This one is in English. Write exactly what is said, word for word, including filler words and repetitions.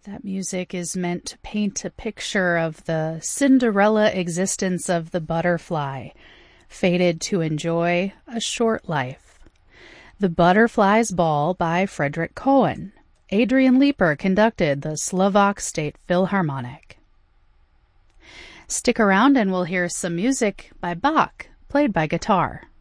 That music is meant to paint a picture of the Cinderella existence of the butterfly, fated to enjoy a short life. The Butterfly's Ball by Frederick Cohen. Adrian Leeper conducted the Slovak State Philharmonic. Stick around and we'll hear some music by Bach, played by guitar.